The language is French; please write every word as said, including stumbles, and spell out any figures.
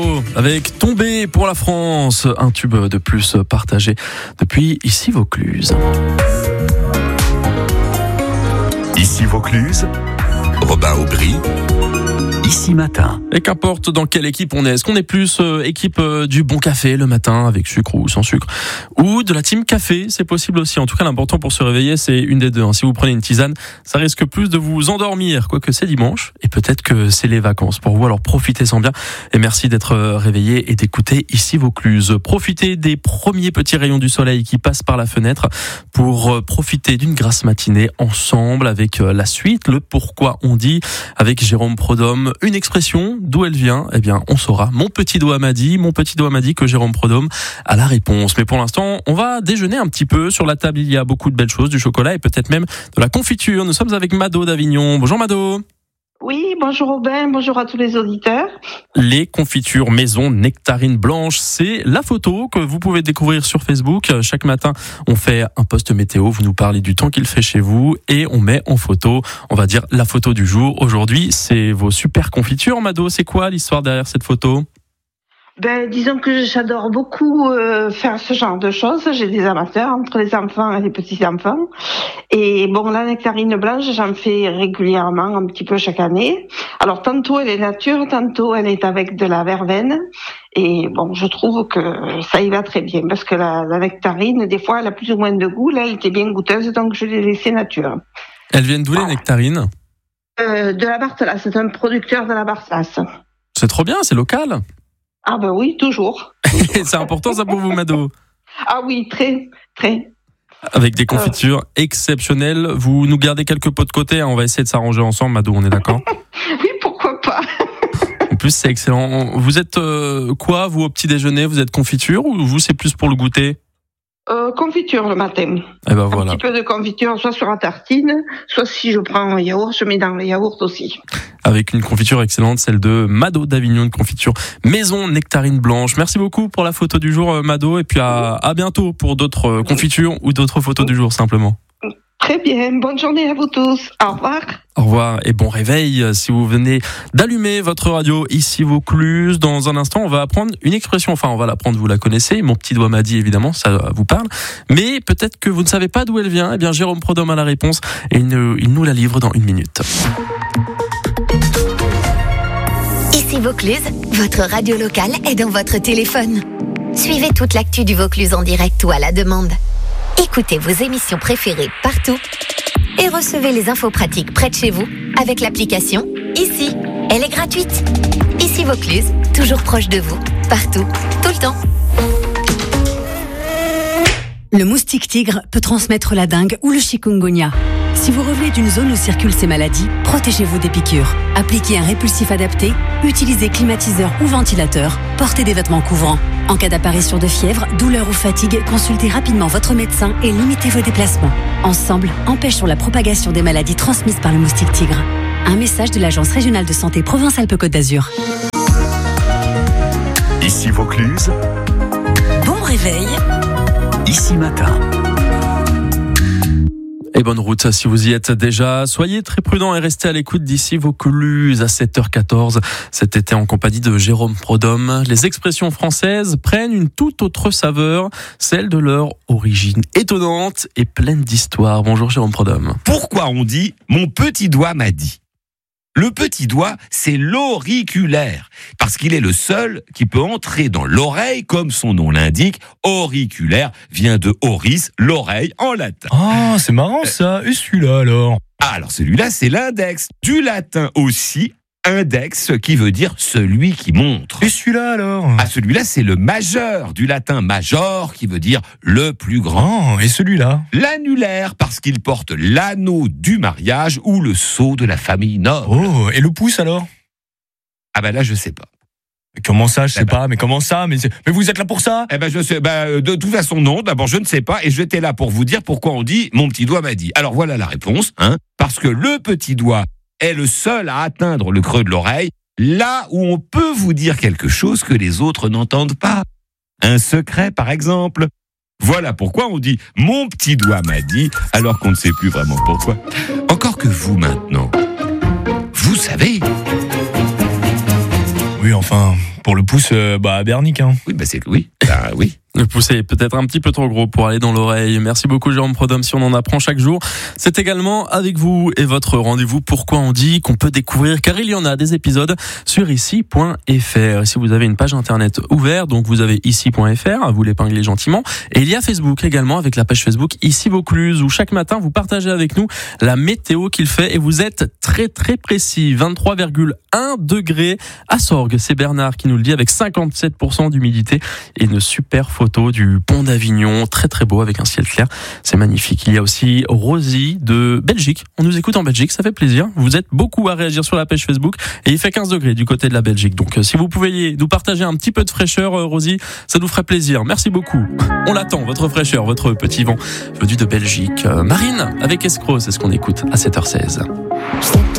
Avec Tombé pour la France, un tube de plus partagé depuis ici Vaucluse. Ici Vaucluse, Robin Aubry, Ici Matin. Et qu'importe dans quelle équipe on est, est-ce qu'on est plus euh, équipe euh, du bon café le matin avec sucre ou sans sucre, ou de la team café, c'est possible aussi. En tout cas, l'important pour se réveiller, c'est une des deux. Si vous prenez une tisane, ça risque plus de vous endormir, quoique c'est dimanche, et peut-être que c'est les vacances pour vous, alors profitez-en bien. Et merci d'être réveillé et d'écouter Ici Vaucluse. Profitez des premiers petits rayons du soleil qui passent par la fenêtre pour profiter d'une grasse matinée ensemble avec la suite, le pourquoi on dit, avec Jérôme Prodhomme. Une expression, d'où elle vient, eh bien, on saura. Mon petit doigt m'a dit, mon petit doigt m'a dit que Jérôme Prodhomme a la réponse. Mais pour l'instant, on va déjeuner un petit peu. Sur la table, il y a beaucoup de belles choses, du chocolat et peut-être même de la confiture. Nous sommes avec Mado d'Avignon. Bonjour Mado. Oui, bonjour Robin, bonjour à tous les auditeurs. Les confitures maison Nectarine Blanche, c'est la photo que vous pouvez découvrir sur Facebook. Chaque matin, on fait un post météo, vous nous parlez du temps qu'il fait chez vous et on met en photo, on va dire, la photo du jour. Aujourd'hui, c'est vos super confitures. Mado, c'est quoi l'histoire derrière cette photo ? Ben, disons que j'adore beaucoup euh, faire ce genre de choses. J'ai des amateurs entre les enfants et les petits-enfants. Et bon, la nectarine blanche, j'en fais régulièrement, un petit peu chaque année. Alors, tantôt elle est nature, tantôt elle est avec de la verveine. Et bon, je trouve que ça y va très bien. Parce que la, la nectarine, des fois, elle a plus ou moins de goût. Là, elle était bien goûteuse, donc je l'ai laissée nature. Elles viennent d'où, voilà, les nectarines ? euh, De la Barthelaz. C'est un producteur de la Barthelaz. C'est trop bien, c'est local. Ah ben oui, toujours. C'est important ça pour vous, Mado ? Ah oui, très, très. Avec des confitures euh... exceptionnelles. Vous nous gardez quelques pots de côté, hein. On va essayer de s'arranger ensemble, Mado, on est d'accord ? Oui, pourquoi pas. En plus, c'est excellent. Vous êtes euh, quoi, vous, au petit déjeuner ? Vous êtes confiture ou vous, c'est plus pour le goûter ? Euh, confiture le matin. Eh ben voilà. Un petit peu de confiture, soit sur la tartine, soit si je prends un yaourt, je mets dans le yaourt aussi. Avec une confiture excellente, celle de Mado d'Avignon, une confiture maison Nectarine Blanche. Merci beaucoup pour la photo du jour, Mado, et puis à, à bientôt pour d'autres confitures ou d'autres photos du jour, simplement. Très bien, bonne journée à vous tous. Au revoir. Au revoir et bon réveil si vous venez d'allumer votre radio ici Vaucluse. Dans un instant, on va apprendre une expression. Enfin, on va l'apprendre, vous la connaissez. Mon petit doigt m'a dit, évidemment, ça vous parle. Mais peut-être que vous ne savez pas d'où elle vient. Eh bien, Jérôme Prodhomme a la réponse et il nous la livre dans une minute. Ici Vaucluse, votre radio locale est dans votre téléphone. Suivez toute l'actu du Vaucluse en direct ou à la demande. Écoutez vos émissions préférées partout et recevez les infos pratiques près de chez vous avec l'application Ici. Elle est gratuite. Ici Vaucluse, toujours proche de vous, partout, tout le temps. Le moustique tigre peut transmettre la dengue ou le chikungunya. Si vous revenez d'une zone où circulent ces maladies, protégez-vous des piqûres. Appliquez un répulsif adapté, utilisez climatiseur ou ventilateur, portez des vêtements couvrants. En cas d'apparition de fièvre, douleur ou fatigue, consultez rapidement votre médecin et limitez vos déplacements. Ensemble, empêchons la propagation des maladies transmises par le moustique tigre. Un message de l'Agence régionale de santé Provence-Alpes-Côte d'Azur. Ici Vaucluse. Bon réveil. Ici Matin. Et bonne route si vous y êtes déjà. Soyez très prudents et restez à l'écoute d'ici Vaucluse à sept heures quatorze. Cet été en compagnie de Jérôme Prodhomme. Les expressions françaises prennent une toute autre saveur, celle de leur origine étonnante et pleine d'histoire. Bonjour Jérôme Prodhomme. Pourquoi on dit « mon petit doigt m'a dit » ? Le petit doigt, c'est l'auriculaire, parce qu'il est le seul qui peut entrer dans l'oreille, comme son nom l'indique. Auriculaire vient de auris, l'oreille en latin. Ah, c'est marrant ça. Et celui-là alors ? Ah, alors celui-là, c'est l'index. Du latin aussi, index, qui veut dire celui qui montre. Et celui-là alors ? Ah, celui-là, c'est le majeur, du latin major, qui veut dire le plus grand. Oh, et celui-là ? L'annulaire, parce qu'il porte l'anneau du mariage ou le sceau de la famille noble. Oh, et le pouce alors ? Ah ben là, je sais pas. Mais comment ça, je sais eh ben, pas, mais comment ça mais, mais vous êtes là pour ça ? Eh ben je sais, ben, de toute façon non, d'abord je ne sais pas, et j'étais là pour vous dire pourquoi on dit « mon petit doigt m'a dit ». Alors voilà la réponse, hein, parce que le petit doigt est le seul à atteindre le creux de l'oreille, là où on peut vous dire quelque chose que les autres n'entendent pas. Un secret, par exemple. Voilà pourquoi on dit « mon petit doigt m'a dit », alors qu'on ne sait plus vraiment pourquoi. Encore que vous, maintenant, vous savez. Oui, enfin, Pour le pouce, euh, bah, à Bernic, hein. Oui, bah c'est oui, bah oui. Le pouce est peut-être un petit peu trop gros pour aller dans l'oreille. Merci beaucoup Jérôme Prodhomme, si on en apprend chaque jour. C'est également avec vous et votre rendez-vous Pourquoi on dit qu'on peut découvrir, car il y en a des épisodes sur ici point f r. Si vous avez une page internet ouverte, donc vous avez ici point f r, vous l'épinglez gentiment. Et il y a Facebook également, avec la page Facebook Ici Vaucluse, où chaque matin vous partagez avec nous la météo qu'il fait et vous êtes très très précis. vingt-trois virgule un degrés à Sorgues. C'est Bernard qui nous le dit, avec cinquante-sept pour cent d'humidité et une super photo du pont d'Avignon, très très beau avec un ciel clair, c'est magnifique. Il y a aussi Rosie de Belgique, on nous écoute en Belgique, ça fait plaisir. Vous êtes beaucoup à réagir sur la page Facebook et il fait quinze degrés du côté de la Belgique. Donc si vous pouvez nous partager un petit peu de fraîcheur, Rosie, ça nous ferait plaisir. Merci beaucoup. On l'attend, votre fraîcheur, votre petit vent venu de Belgique. Marine avec Escroc, c'est ce qu'on écoute à sept heures seize.